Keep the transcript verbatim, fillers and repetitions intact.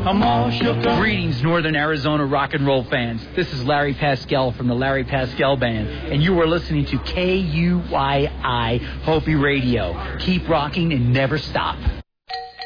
I'm all shook up. Greetings, Northern Arizona rock and roll fans. This is Larry Pascal from the Larry Pascal Band, and you are listening to K U Y I Hopi Radio. Keep rocking and never stop.